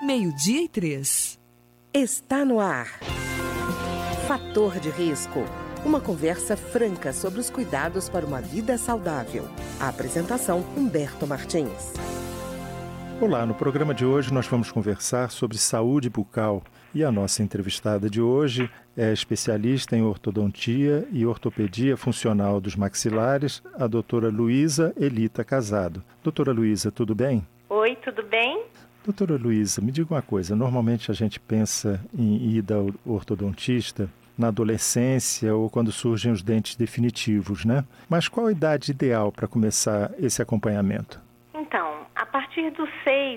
12:03. Está no ar. Fator de risco. Uma conversa franca sobre os cuidados para uma vida saudável. A apresentação, Humberto Martins. Olá, no programa de hoje nós vamos conversar sobre saúde bucal. E a nossa entrevistada de hoje é especialista em ortodontia e ortopedia funcional dos maxilares, a doutora Luísa Elita Casado. Doutora Luísa, tudo bem? Oi, tudo bem? Doutora Luísa, me diga uma coisa, normalmente a gente pensa em ida ao ortodontista na adolescência ou quando surgem os dentes definitivos, né? Mas qual a idade ideal para começar esse acompanhamento? Então, a partir dos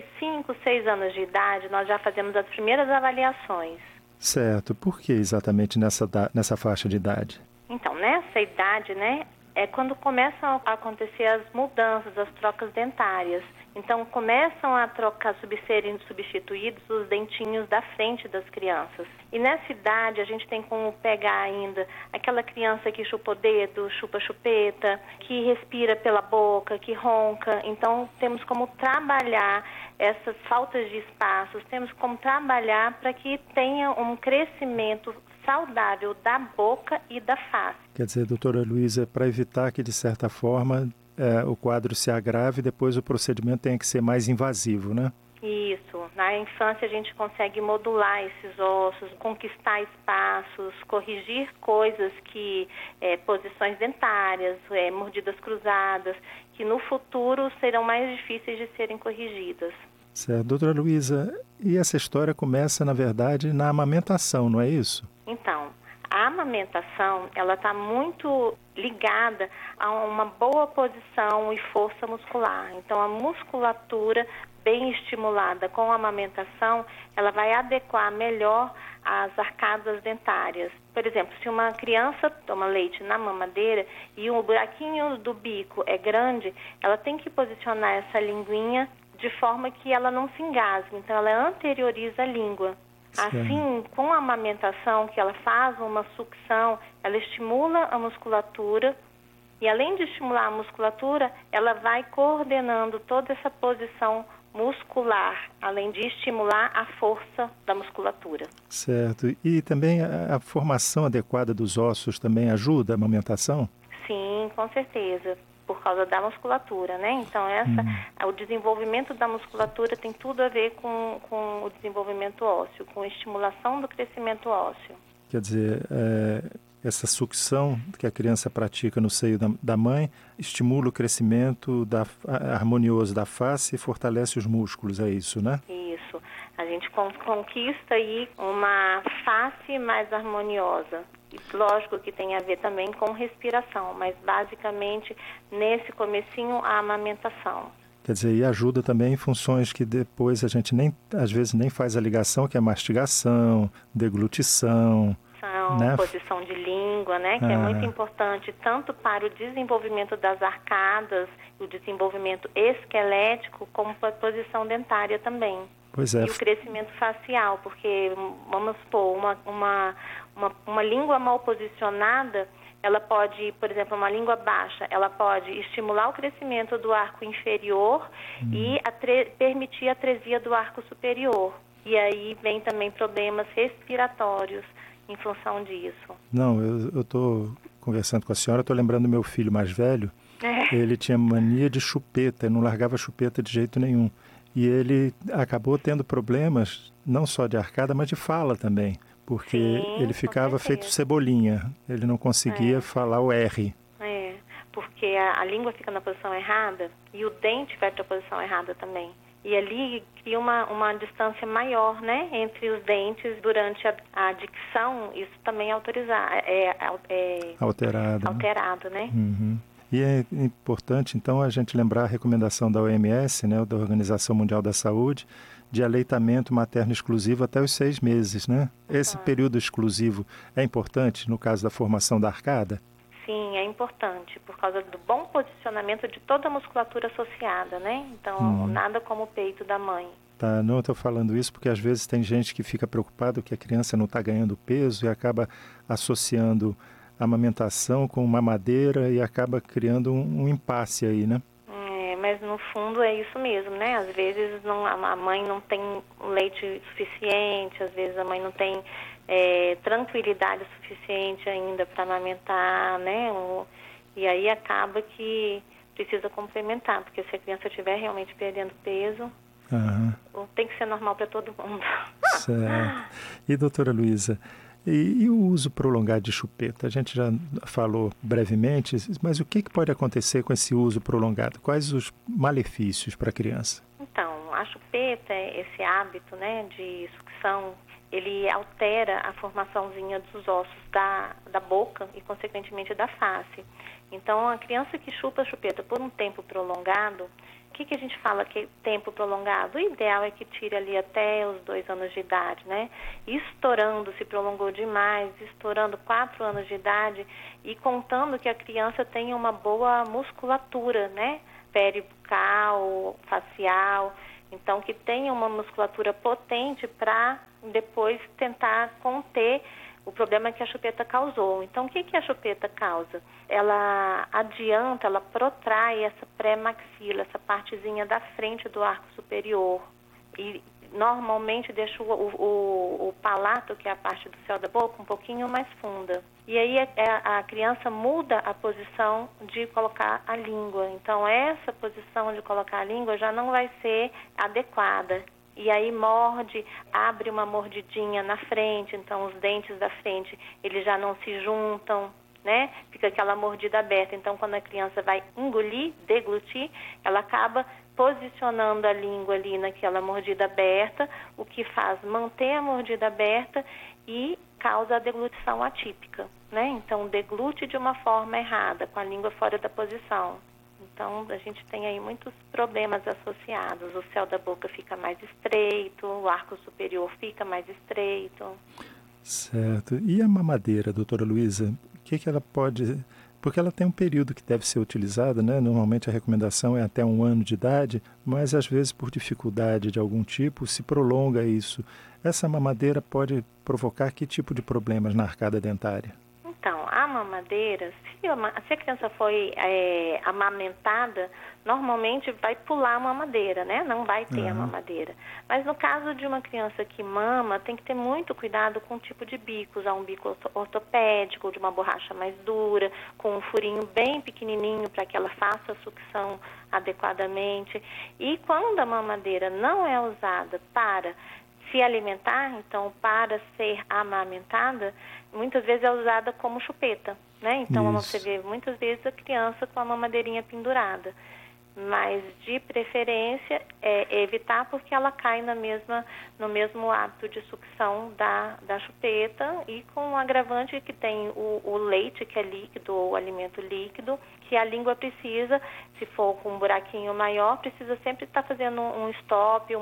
5, 6 anos de idade, nós já fazemos as primeiras avaliações. Certo. Por que exatamente nessa faixa de idade? Então, nessa idade, né, é quando começam a acontecer as mudanças, as trocas dentárias. Então, começam a serem substituídos os dentinhos da frente das crianças. E nessa idade, a gente tem como pegar ainda aquela criança que chupa o dedo, chupa a chupeta, que respira pela boca, que ronca. Então, temos como trabalhar essas faltas de espaços, temos como trabalhar para que tenha um crescimento saudável da boca e da face. Quer dizer, doutora Luísa, para evitar que, de certa forma, o quadro se agrave, depois o procedimento tenha que ser mais invasivo, né? Isso. Na infância a gente consegue modular esses ossos, conquistar espaços, corrigir coisas posições dentárias, mordidas cruzadas, que no futuro serão mais difíceis de serem corrigidas. Certo. Doutora Luísa, e essa história começa, na verdade, na amamentação, não é isso? Então, a amamentação, ela está muito ligada a uma boa posição e força muscular. Então, a musculatura bem estimulada com a amamentação, ela vai adequar melhor as arcadas dentárias. Por exemplo, se uma criança toma leite na mamadeira e o buraquinho do bico é grande, ela tem que posicionar essa linguinha de forma que ela não se engasgue. Então, ela anterioriza a língua. Assim, com a amamentação, que ela faz uma sucção, ela estimula a musculatura e, além de estimular a musculatura, ela vai coordenando toda essa posição muscular, além de estimular a força da musculatura. Certo. E também a formação adequada dos ossos também ajuda a amamentação? Sim, com certeza. Por causa da musculatura, né? Então, o desenvolvimento da musculatura tem tudo a ver com o desenvolvimento ósseo, com a estimulação do crescimento ósseo. Quer dizer, essa sucção que a criança pratica no seio da mãe estimula o crescimento harmonioso da face e fortalece os músculos, é isso, né? Isso. A gente conquista aí uma face mais harmoniosa. Lógico que tem a ver também com respiração, mas basicamente nesse comecinho a amamentação. Quer dizer, e ajuda também em funções que depois a gente às vezes nem faz a ligação, que é mastigação, deglutição, né? Posição de língua, né? Que é muito importante tanto para o desenvolvimento das arcadas, o desenvolvimento esquelético, como para a posição dentária também. Pois é. E o crescimento facial, porque, vamos supor, uma língua mal posicionada, ela pode, por exemplo, uma língua baixa, ela pode estimular o crescimento do arco inferior e permitir a atresia do arco superior. E aí vem também problemas respiratórios em função disso. Não, eu estou conversando com a senhora, estou lembrando do meu filho mais velho. Ele tinha mania de chupeta, não largava chupeta de jeito nenhum. E ele acabou tendo problemas, não só de arcada, mas de fala também. Porque ele ficava feito cebolinha, ele não conseguia falar o R. Porque a língua fica na posição errada e o dente vai para a posição errada também. E ali cria uma distância maior, né, entre os dentes durante a dicção, isso também é alterado, né? Uhum. E é importante, então, a gente lembrar a recomendação da OMS, né, da Organização Mundial da Saúde, de aleitamento materno exclusivo até os 6 meses, né? Esse período exclusivo é importante no caso da formação da arcada? Sim, é importante, por causa do bom posicionamento de toda a musculatura associada, né? Então, nada como o peito da mãe. Tá, não estou falando isso porque às vezes tem gente que fica preocupado que a criança não está ganhando peso e acaba associando a amamentação com mamadeira e acaba criando um impasse aí, né? mas no fundo é isso mesmo, né? Às vezes a mãe não tem leite suficiente, às vezes a mãe não tem tranquilidade suficiente ainda para amamentar, né? E aí acaba que precisa complementar, porque se a criança estiver realmente perdendo peso, tem que ser normal para todo mundo. Certo. E, doutora Luísa, e o uso prolongado de chupeta? A gente já falou brevemente, mas o que pode acontecer com esse uso prolongado? Quais os malefícios para a criança? Então, a chupeta, esse hábito, né, de sucção, ele altera a formaçãozinha dos ossos da boca e, consequentemente, da face. Então, a criança que chupa a chupeta por um tempo prolongado, o que a gente fala que é tempo prolongado? O ideal é que tire ali até os 2 anos de idade, né? Estourando, se prolongou demais, estourando 4 anos de idade e contando que a criança tenha uma boa musculatura, né? Peribucal, facial, então que tenha uma musculatura potente para depois tentar conter o problema que a chupeta causou. Então, o que a chupeta causa? Ela adianta, ela protrai essa pré-maxila, essa partezinha da frente do arco superior. E normalmente deixa o palato, que é a parte do céu da boca, um pouquinho mais funda. E aí a criança muda a posição de colocar a língua. Então, essa posição de colocar a língua já não vai ser adequada. E aí morde, abre uma mordidinha na frente, então os dentes da frente, eles já não se juntam, né? Fica aquela mordida aberta. Então, quando a criança vai engolir, deglutir, ela acaba posicionando a língua ali naquela mordida aberta, o que faz manter a mordida aberta e causa a deglutição atípica, né? Então, deglute de uma forma errada, com a língua fora da posição. Então, a gente tem aí muitos problemas associados. O céu da boca fica mais estreito, o arco superior fica mais estreito. Certo. E a mamadeira, doutora Luísa, o que ela pode... Porque ela tem um período que deve ser utilizada, né? Normalmente a recomendação é até 1 ano de idade, mas às vezes por dificuldade de algum tipo se prolonga isso. Essa mamadeira pode provocar que tipo de problemas na arcada dentária? Então, a mamadeira, se a criança foi amamentada, normalmente vai pular a mamadeira, né? Não vai ter a mamadeira. Mas no caso de uma criança que mama, tem que ter muito cuidado com o tipo de bico. Usar um bico ortopédico, de uma borracha mais dura, com um furinho bem pequenininho para que ela faça a sucção adequadamente. E quando a mamadeira não é usada para se alimentar, então para ser amamentada, muitas vezes é usada como chupeta, né? Então você vê muitas vezes a criança com a mamadeirinha pendurada. Mas de preferência é evitar, porque ela cai no mesmo hábito de sucção da chupeta, e com o agravante que tem o leite, que é líquido, ou alimento líquido, que a língua precisa, se for com um buraquinho maior, precisa sempre estar fazendo um stop,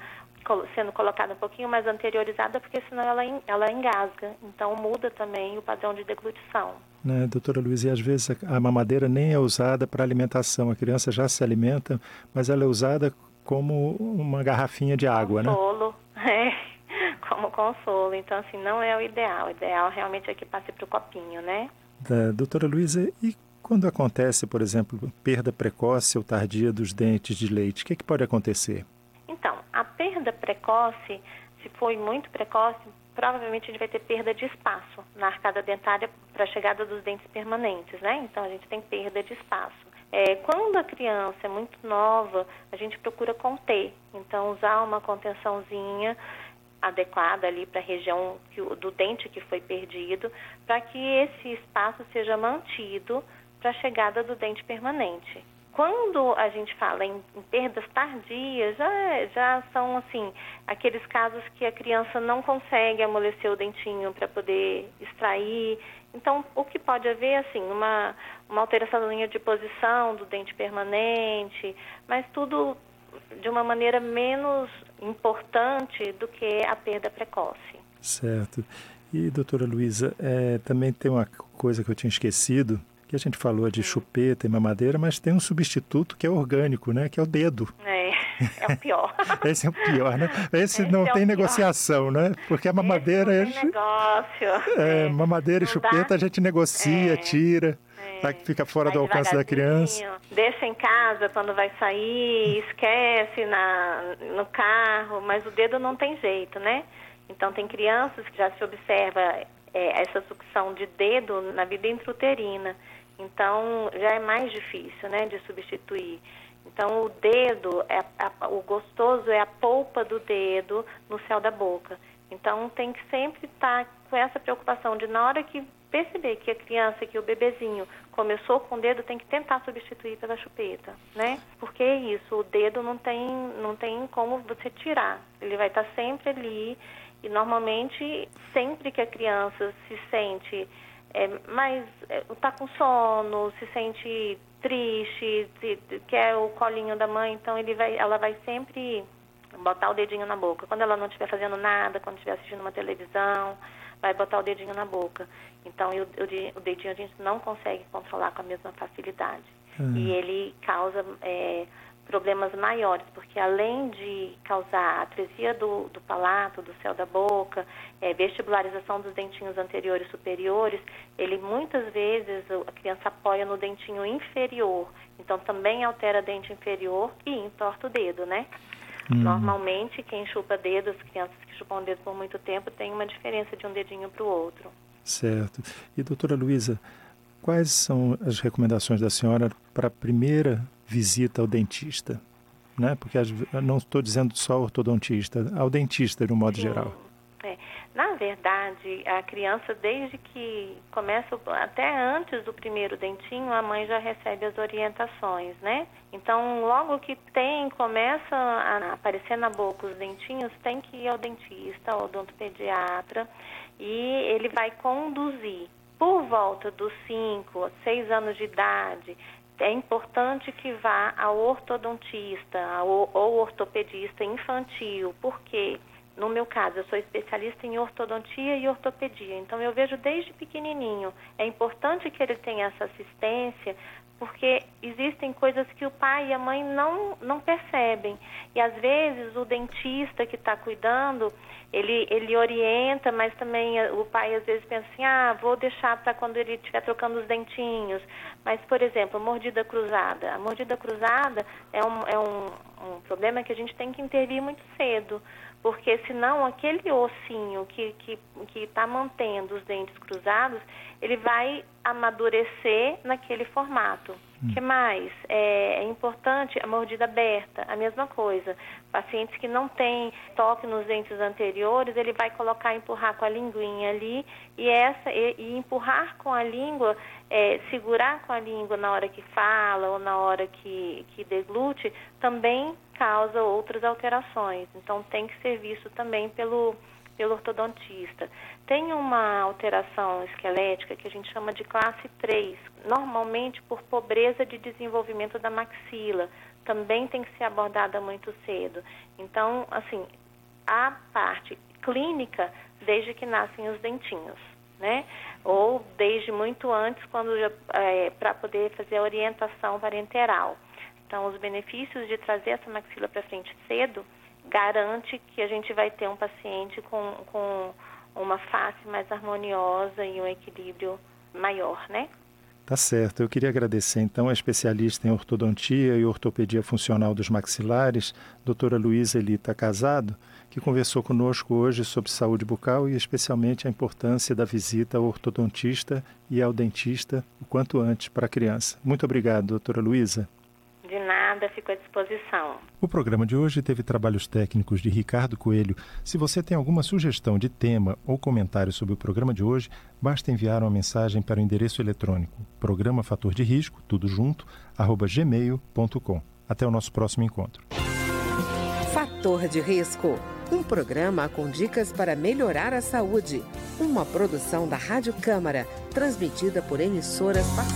sendo colocada um pouquinho mais anteriorizada, porque senão ela engasga. Então muda também o padrão de deglutição. Né, doutora Luísa, e às vezes a mamadeira nem é usada para alimentação. A criança já se alimenta, mas ela é usada como uma garrafinha de água, consolo, né? Como consolo. Então, assim, não é o ideal. O ideal realmente é que passe para o copinho, né? Doutora Luísa, e quando acontece, por exemplo, perda precoce ou tardia dos dentes de leite, o que pode acontecer? Então, a perda precoce, se for muito precoce, provavelmente a gente vai ter perda de espaço na arcada dentária para a chegada dos dentes permanentes, né? Então, a gente tem perda de espaço. Quando a criança é muito nova, a gente procura conter. Então, usar uma contençãozinha adequada ali para a região do dente que foi perdido, para que esse espaço seja mantido para a chegada do dente permanente. Quando a gente fala em perdas tardias, já são, assim, aqueles casos que a criança não consegue amolecer o dentinho para poder extrair. Então, o que pode haver, assim, uma alteraçãozinha de posição do dente permanente, mas tudo de uma maneira menos importante do que a perda precoce. Certo. E, doutora Luísa, também tem uma coisa que eu tinha esquecido, que a gente falou de chupeta e mamadeira, mas tem um substituto que é orgânico, né? Que é o dedo. É o pior. Esse é o pior, né? Esse não tem negociação, né? Porque a mamadeira... Esse não tem negócio. Mamadeira e chupeta a gente negocia, tira. fica fora do alcance da criança. Deixa em casa quando vai sair, esquece no carro, mas o dedo não tem jeito, né? Então tem crianças que já se observa essa sucção de dedo na vida intrauterina. Então já é mais difícil, né, de substituir. Então o dedo, o gostoso é a polpa do dedo no céu da boca. Então tem que sempre estar com essa preocupação de, na hora que perceber que a criança, que o bebezinho começou com o dedo, tem que tentar substituir pela chupeta, né? Porque é isso, o dedo não tem como você tirar. Ele vai estar sempre ali e normalmente sempre que a criança se sente está com sono, se sente triste, quer o colinho da mãe, então ela vai sempre botar o dedinho na boca. Quando ela não estiver fazendo nada, quando estiver assistindo uma televisão, vai botar o dedinho na boca. Então, o dedinho a gente não consegue controlar com a mesma facilidade. E ele causa problemas maiores, porque além de causar atresia do palato, do céu da boca, vestibularização dos dentinhos anteriores e superiores, ele muitas vezes, a criança apoia no dentinho inferior. Então, também altera dente inferior e entorta o dedo, né? Normalmente, quem chupa dedo, as crianças que chupam o dedo por muito tempo, tem uma diferença de um dedinho para o outro. Certo. E, doutora Luísa, quais são as recomendações da senhora para a primeira visita ao dentista? Né? Porque eu não estou dizendo só ao ortodontista, ao dentista de um modo geral. Na verdade, a criança, desde que começa, até antes do primeiro dentinho, a mãe já recebe as orientações, né? Então, logo que começa a aparecer na boca os dentinhos, tem que ir ao dentista, ao odontopediatra, e ele vai conduzir. Por volta dos 5 a 6 anos de idade, é importante que vá ao ortodontista ou ortopedista infantil, porque no meu caso, eu sou especialista em ortodontia e ortopedia, então eu vejo desde pequenininho. É importante que ele tenha essa assistência, porque existem coisas que o pai e a mãe não percebem. E às vezes o dentista que está cuidando, ele orienta, mas também o pai às vezes pensa assim, vou deixar para quando ele estiver trocando os dentinhos. Mas, por exemplo, mordida cruzada. A mordida cruzada é um problema que a gente tem que intervir muito cedo, porque senão aquele ossinho que está mantendo os dentes cruzados, ele vai amadurecer naquele formato. O que mais? É importante a mordida aberta, a mesma coisa. Pacientes que não têm toque nos dentes anteriores, ele vai empurrar com a linguinha ali, e empurrar com a língua, segurar com a língua na hora que fala ou na hora que deglute, também causa outras alterações. Então tem que ser visto também pelo ortodontista. Tem uma alteração esquelética que a gente chama de classe 3, normalmente por pobreza de desenvolvimento da maxila. Também tem que ser abordada muito cedo. Então, assim, a parte clínica, desde que nascem os dentinhos, né? Ou desde muito antes, para poder fazer a orientação parenteral. Então, os benefícios de trazer essa maxila para frente cedo garante que a gente vai ter um paciente com uma face mais harmoniosa e um equilíbrio maior, né? Tá certo. Eu queria agradecer, então, a especialista em ortodontia e ortopedia funcional dos maxilares, doutora Luísa Elita Casado, que conversou conosco hoje sobre saúde bucal e especialmente a importância da visita ao ortodontista e ao dentista o quanto antes para a criança. Muito obrigado, doutora Luísa. De nada, fico à disposição. O programa de hoje teve trabalhos técnicos de Ricardo Coelho. Se você tem alguma sugestão de tema ou comentário sobre o programa de hoje, basta enviar uma mensagem para o endereço eletrônico programa fator de risco, tudo junto, @gmail.com. Até o nosso próximo encontro. Fator de Risco, um programa com dicas para melhorar a saúde. Uma produção da Rádio Câmara, transmitida por emissoras parceiras.